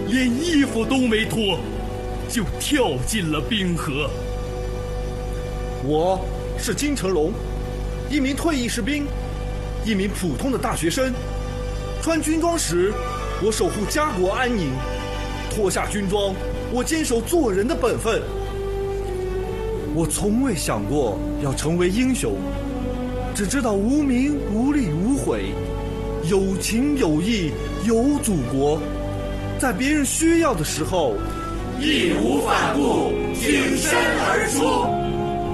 连衣服都没脱，就跳进了冰河。 我是金成龙，一名退役士兵，一名普通的大学生。穿军装时，我守护家国安宁；脱下军装，我坚守做人的本分。我从未想过要成为英雄，只知道无名无利无悔，有情有义有祖国，在别人需要的时候义无反顾，挺身而出。